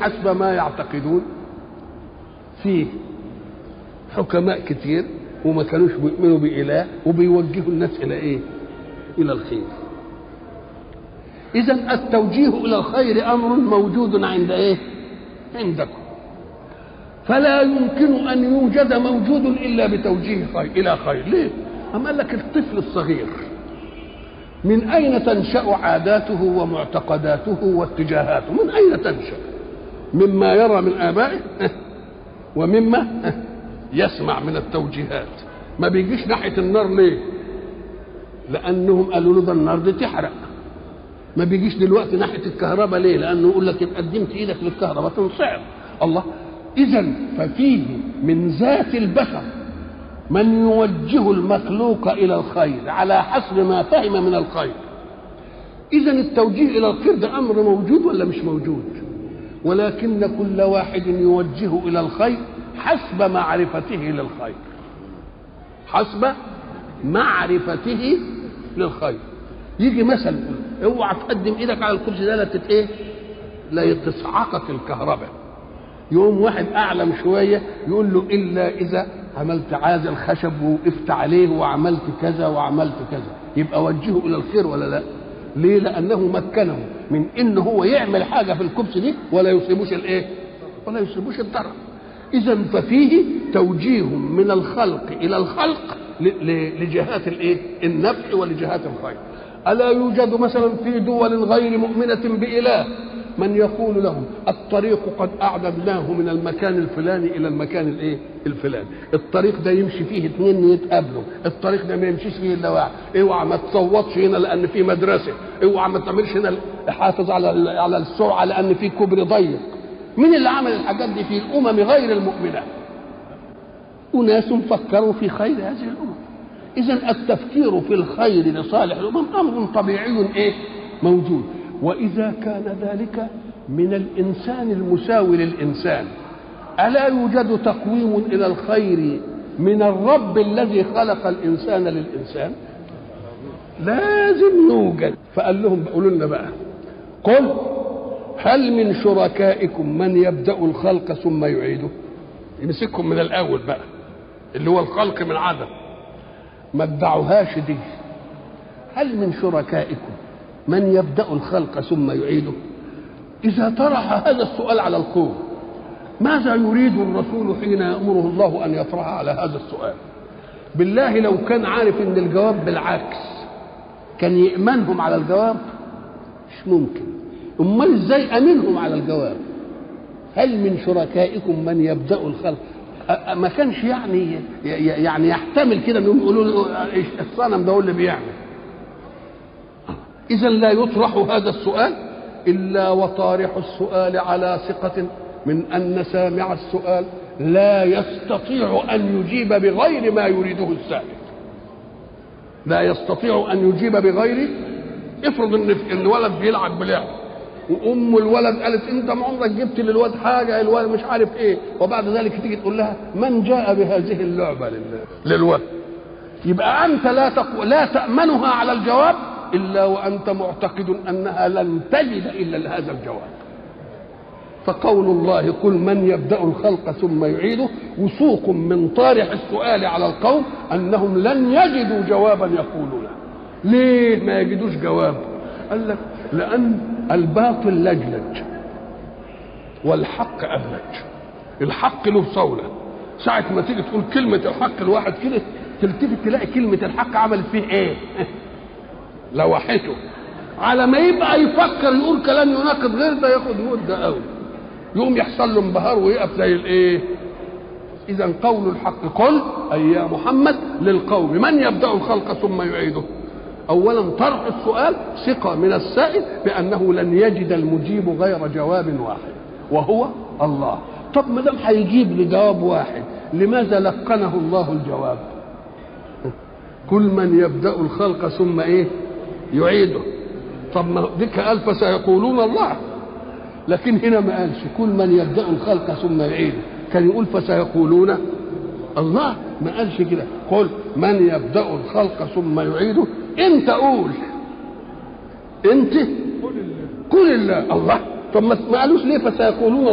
حسب ما يعتقدون. فيه حكماء كتير وما كانوش بيؤمنوا بإله وبيوجهوا الناس إلى إيه؟ إلى الخير. إذن التوجيه إلى الخير أمر موجود عند إيه؟ عندكم. فلا يمكن أن يوجد موجود إلا بتوجيه خير إلى خير. ليه؟ أما قال لك الطفل الصغير من أين تنشأ عاداته ومعتقداته واتجاهاته؟ من أين تنشأ؟ مما يرى من آبائه ومما يسمع من التوجيهات. ما بيجيش ناحية النار. ليه؟ لأنهم قالوا له ده النار دي تحرق. ما بيجيش دلوقتي ناحية الكهرباء. ليه؟ لأنه يقول لك إن قدمت إيدك للكهرباء تنصعب. الله. إذن ففيه من ذات البشر من يوجه المخلوق إلى الخير على حسب ما فهم من الخير. إذن التوجيه إلى الخير ده أمر موجود ولا مش موجود؟ ولكن كل واحد يوجه إلى الخير حسب معرفته للخير. حسب معرفته للخير. يجي مثلا اوعى تقدم ايدك على الكرسي ده لا تصعقك الكهرباء. يوم واحد اعلم شويه يقول له الا اذا عملت عازل خشب ووقفت عليه وعملت كذا وعملت كذا، يبقى وجهه الى الخير ولا لا؟ ليه؟ لانه مكنه من ان هو يعمل حاجه في الكرسي دي ولا يصيبوش ولا يصيبوش الضرر. اذا ففيه توجيه من الخلق الى الخلق لجهات النفع ولجهات الخير. الا يوجد مثلا في دول غير مؤمنه باله من يقول لهم الطريق قد اعددناه من المكان الفلاني الى المكان الفلاني، الطريق ده يمشي فيه اثنين يتقابلوا، الطريق ده ما يمشيش فيه الا واحد، اوعى ما تصوتش هنا لان في مدرسه، اوعى ما تعملش هنا، حافظ على السرعه لان في كوبري ضيق. مين اللي عمل الحاجات دي في الامم غير المؤمنه؟ اناس فكروا في خير هذه الامم. اذا التفكير في الخير لصالح الامم امر طبيعي موجود. واذا كان ذلك من الانسان المساوي للانسان، الا يوجد تقويم الى الخير من الرب الذي خلق الانسان للانسان؟ لازم يوجد. فقال لهم قولوا لنا بقى، قل هل من شركائكم من يبدأ الخلق ثم يعيده؟ يمسكهم من الاول بقى اللي هو الخلق من عدم، ما ادعوهاش دي. هل من شركائكم من يبدأ الخلق ثم يعيده؟ إذا طرح هذا السؤال على القوم ماذا يريد الرسول حين يأمره الله أن يطرح على هذا السؤال؟ بالله لو كان عارف ان الجواب بالعكس كان يأمنهم على الجواب؟ مش ممكن. امال ازاي امنهم على الجواب؟ هل من شركائكم من يبدأ الخلق؟ ما كانش يعني يحتمل كده انهم يقولوا له الصنم ده هو اللي بيعمل. اذا لا يطرح هذا السؤال الا وطارح السؤال على ثقة من ان سامع السؤال لا يستطيع ان يجيب بغير ما يريده السائل. لا يستطيع ان يجيب بغير. افرض ان الولد بيلعب بلعب وام الولد قالت انت ما عمرك جبت للولد حاجه، الولد مش عارف ايه، وبعد ذلك تيجي تقول لها من جاء بهذه اللعبه للولد، يبقى انت لا تامنها على الجواب الا وانت معتقد انها لن تجد الا هذا الجواب. فقول الله قل من يبدأ الخلق ثم يعيده وثوق من طارح السؤال على القوم انهم لن يجدوا جوابا يقولونه. ليه ما يجدوش جواب؟ قال لك لان الباطل لجلج والحق أبلج. الحق له صولة، ساعة ما تيجي تقول كلمة الحق الواحد كده تلتفت تلاقي كلمة الحق عملت فيه ايه؟ لوحته. على ما يبقى يفكر يقول كلام يناقض غير ده ياخد مدة قوي، يقوم يحصل له انبهار ويقف زي الايه. اذا قول الحق قل اي يا محمد للقوم من يبدأ الخلق ثم يعيده. اولا طرح السؤال ثقة من السائل بانه لن يجد المجيب غير جواب واحد وهو الله. طب ما دام هيجيب لجواب واحد لماذا لقنه الله الجواب؟ كل من يبدأ الخلق ثم ايه يعيده. طب ما ديك قال فسيقولون الله، لكن هنا ما قالش كل من يبدأ الخلق ثم يعيده، كان يقول فسيقولون الله، ما قالش كده قل من يبدأ الخلق ثم يعيده. انت قول، انت قل الله. طب ما قالوش ليه فسيقولون